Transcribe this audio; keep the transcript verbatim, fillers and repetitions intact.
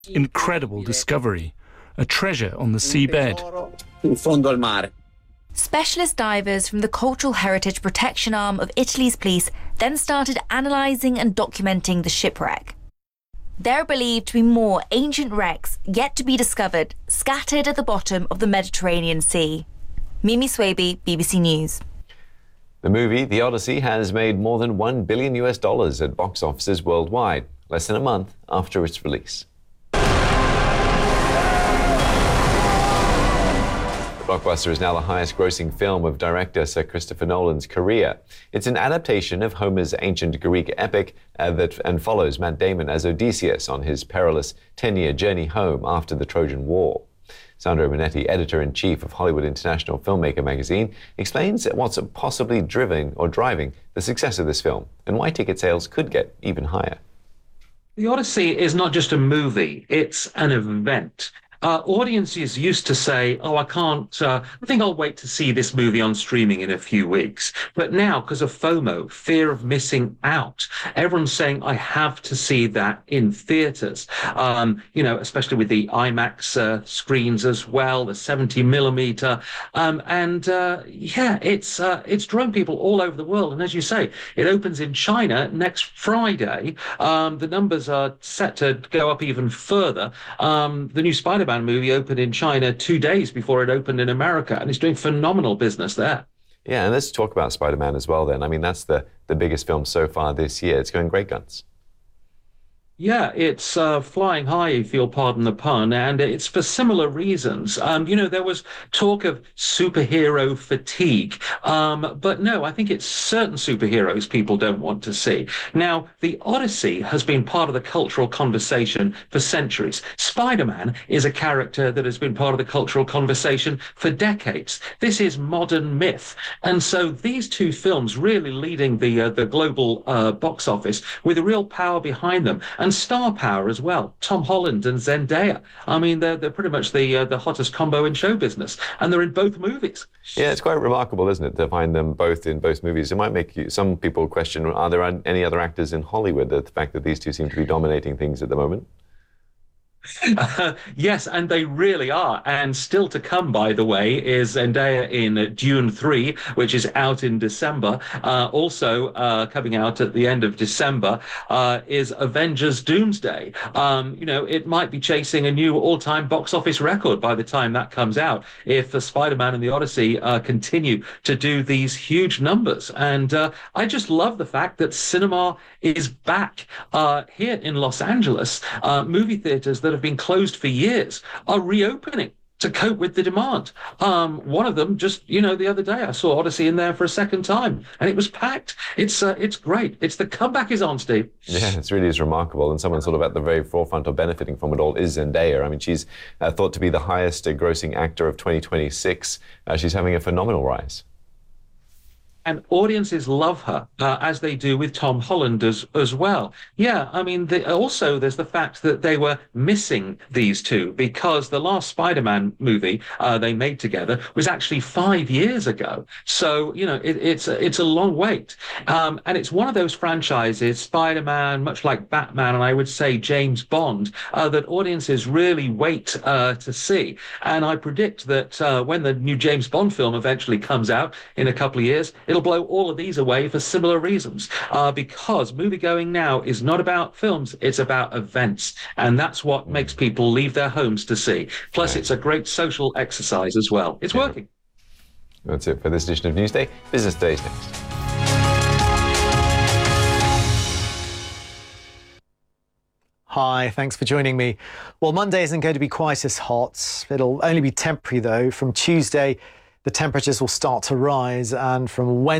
incredible discovery, a treasure on the seabed. In fondo al mare. Specialist divers from the Cultural Heritage Protection Arm of Italy's police then started analysing and documenting the shipwreck. There are believed to be more ancient wrecks yet to be discovered, scattered at the bottom of the Mediterranean Sea. Mimi Swaby, B B C News. The movie, The Odyssey, has made more than one billion US dollars at box offices worldwide, less than a month after its release. The blockbuster is now the highest-grossing film of director Sir Christopher Nolan's career. It's an adaptation of Homer's ancient Greek epic uh, that and follows Matt Damon as Odysseus on his perilous ten-year journey home after the Trojan War. Sandro Monetti, editor-in-chief of Hollywood International Filmmaker magazine, explains what's possibly driven or driving the success of this film and why ticket sales could get even higher. The Odyssey is not just a movie, it's an event. Uh, audiences used to say, oh, I can't, uh, I think I'll wait to see this movie on streaming in a few weeks. But now, because of FOMO, fear of missing out, everyone's saying, I have to see that in theatres. Um, you know, especially with the IMAX uh, screens as well, the seventy millimeter. Um, and uh, yeah, it's uh, it's drawing people all over the world. And as you say, it opens in China next Friday. Um, the numbers are set to go up even further. Um, the new Spider-Man movie opened in China two days before it opened in America, and it's doing phenomenal business there. Yeah, and let's talk about Spider-Man as well then. I mean, that's the, the biggest film so far this year. It's going great guns. Yeah, it's uh, flying high, if you'll pardon the pun, and it's for similar reasons. Um, you know, there was talk of superhero fatigue, um, but no, I think it's certain superheroes people don't want to see. Now, The Odyssey has been part of the cultural conversation for centuries. Spider-Man is a character that has been part of the cultural conversation for decades. This is modern myth. And so these two films really leading the, uh, the global uh, box office with a real power behind them. And star power as well. Tom Holland and Zendaya. I mean, they're they're pretty much the uh, the hottest combo in show business, and they're in both movies. Yeah, it's quite remarkable, isn't it, to find them both in both movies? It might make you, some people question: are there any other actors in Hollywood? The fact that these two seem to be dominating things at the moment. Uh, yes, and they really are. And still to come, by the way, is Zendaya in Dune three, which is out in December. Uh, also uh, coming out at the end of December uh, is Avengers Doomsday. Um, you know, it might be chasing a new all-time box office record by the time that comes out, if uh, Spider-Man and the Odyssey uh, continue to do these huge numbers. And uh, I just love the fact that cinema is back uh, here in Los Angeles. Uh, movie theaters that have been closed for years are reopening to cope with the demand. Um, one of them just, you know, the other day I saw Odyssey in there for a second time, and it was packed. It's uh, it's great. It's the comeback is on, Steve. Yeah, it really is remarkable. And someone sort of at the very forefront of benefiting from it all is Zendaya. I mean, she's uh, thought to be the highest uh, grossing actor of twenty twenty-six. Uh, she's having a phenomenal rise. And audiences love her, uh, as they do with Tom Holland as, as well. Yeah, I mean, the, also there's the fact that they were missing these two, because the last Spider-Man movie uh, they made together was actually five years ago. So, you know, it, it's, a, it's a long wait. Um, and it's one of those franchises, Spider-Man, much like Batman, and I would say James Bond, uh, that audiences really wait uh, to see. And I predict that uh, when the new James Bond film eventually comes out in a couple of years, it'll blow all of these away for similar reasons, uh, because moviegoing now is not about films, it's about events. And that's what makes people leave their homes to see. Plus, it's a great social exercise as well. It's yeah. working. That's it for this edition of Newsday. Business Today's next. Hi, thanks for joining me. Well, Monday isn't going to be quite as hot. It'll only be temporary, though. From Tuesday, the temperatures will start to rise, and from Wednesday,